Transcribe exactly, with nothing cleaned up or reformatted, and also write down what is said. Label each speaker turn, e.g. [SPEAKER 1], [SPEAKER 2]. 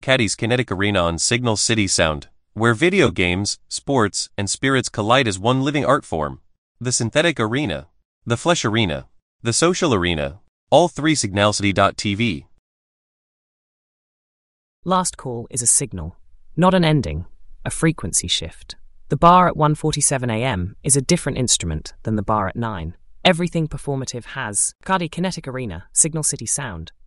[SPEAKER 1] Caddy's Kinetic Arena on Signal City Sound, where video games, sports, and spirits collide as one living art form. The Synthetic Arena, the Flesh Arena, the Social Arena, all three signalcity dot t v.
[SPEAKER 2] Last Call is a signal, not an ending, a frequency shift. The bar at one forty-seven a m is a different instrument than the bar at nine. Everything performative has Caddy Kinetic Arena, Signal City Sound.